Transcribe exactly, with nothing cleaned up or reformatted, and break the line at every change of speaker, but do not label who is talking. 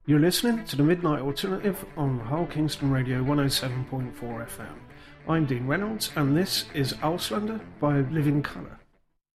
You're listening to the Midnight Alternative on Hull Kingston Radio one oh seven point four F M. I'm Dean Reynolds, and this is Auslander by Living Colour.